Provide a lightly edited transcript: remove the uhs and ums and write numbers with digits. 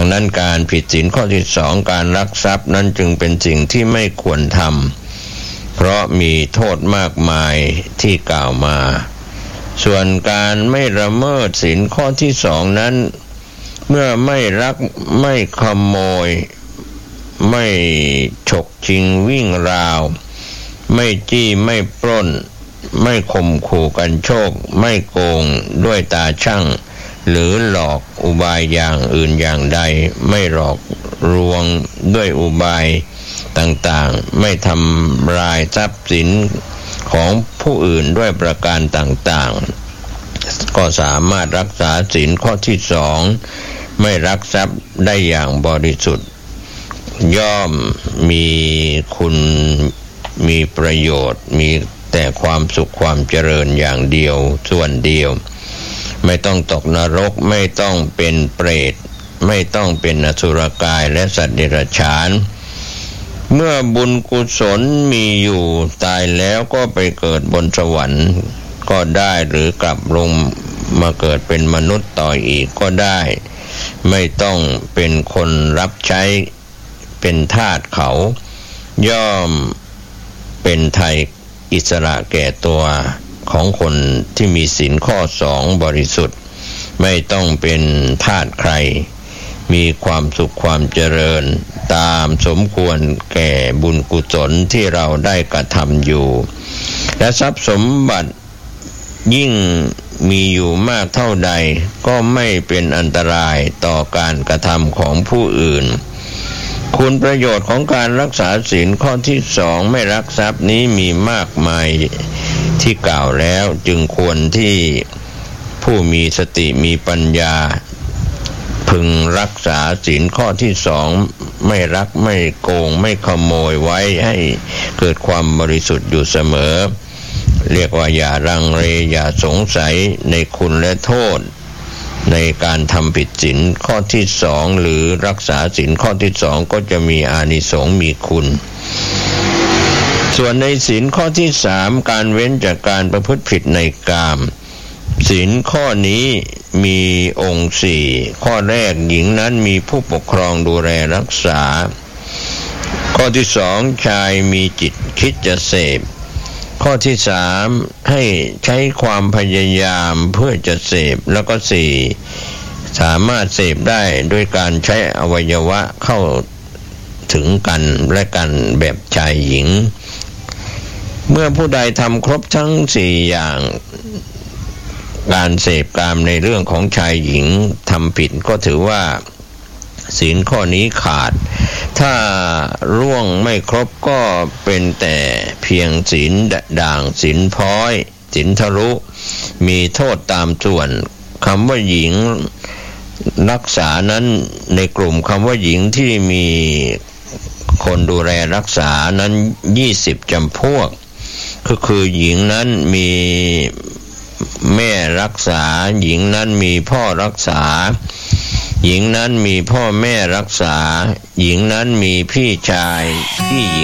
งนั้นการผิดศีลข้อที่สองการลักทรัพย์นั้นจึงเป็นสิ่งที่ไม่ควรทำเพราะมีโทษมากมายที่กล่าวมาส่วนการไม่ละเมิดศีลข้อที่สองนั้นเมื่อไม่ลักไม่ขโมยไม่ฉกชิงวิ่งราวไม่จี้ไม่ปล้นไม่ข่มขู่กันโชคไม่โกงด้วยตาชั่งหรือหลอกอุบายอย่างอื่นอย่างใดไม่หลอกลวงด้วยอุบายต่างๆไม่ทำลายทรัพย์สินของผู้อื่นด้วยประการต่างๆก็สามารถรักษาศีลข้อที่สองไม่ลักทรัพย์ได้อย่างบริสุทธิ์ย่อมมีคุณมีประโยชน์มีแต่ความสุขความเจริญอย่างเดียวส่วนเดียวไม่ต้องตกนรกไม่ต้องเป็นเปรตไม่ต้องเป็นอสุรกายและสัตว์เดรัจฉานเมื่อบุญกุศลมีอยู่ตายแล้วก็ไปเกิดบนสวรรค์ก็ได้หรือกลับลงมาเกิดเป็นมนุษย์ต่ออีกก็ได้ไม่ต้องเป็นคนรับใช้เป็นทาสเขาย่อมเป็นไทยอิสระแก่ตัวของคนที่มีศีลข้อสองบริสุทธิ์ไม่ต้องเป็นทาสใครมีความสุขความเจริญตามสมควรแก่บุญกุศลที่เราได้กระทำอยู่และทรัพย์สมบัติยิ่งมีอยู่มากเท่าใดก็ไม่เป็นอันตรายต่อการกระทำของผู้อื่นคุณประโยชน์ของการรักษาศีลข้อที่สองไม่ลักทรัพย์นี้มีมากมายที่กล่าวแล้วจึงควรที่ผู้มีสติมีปัญญาพึงรักษาศีลข้อที่สองไม่ลักไม่โกงไม่ขโมยไว้ให้เกิดความบริสุทธิ์อยู่เสมอเรียกว่าอย่าลังเลอย่าสงสัยในคุณและโทษในการทำผิดศีลข้อที่สองหรือรักษาศีลข้อที่สองก็จะมีอานิสงส์มีคุณส่วนในศีลข้อที่สามการเว้นจากการประพฤติผิดในกามศีลข้อนี้มีองค์สี่ข้อแรกหญิงนั้นมีผู้ปกครองดูแลรักษาข้อที่สองชายมีจิตคิดจะเสพข้อที่สามให้ใช้ความพยายามเพื่อจะเสพแล้วก็สี่สามารถเสพได้ด้วยการใช้อวัยวะเข้าถึงกันและกันแบบชายหญิงเมื่อผู้ใดทำครบทั้งสี่อย่างการเสพกามในเรื่องของชายหญิงทำผิดก็ถือว่าศีลข้อนี้ขาดถ้าร่วงไม่ครบก็เป็นแต่เพียงศีลด่างศีลพ้อยศีลทะลุมีโทษตามส่วนคำว่าหญิงรักษานั้นในกลุ่มคำว่าหญิงที่มีคนดูแลรักษานั้น20จำพวกก็คือหญิงนั้นมีแม่รักษาหญิงนั้นมีพ่อรักษาหญิงนั้นมีพ่อแม่รักษาหญิงนั้นมีพี่ชายพี่หญิง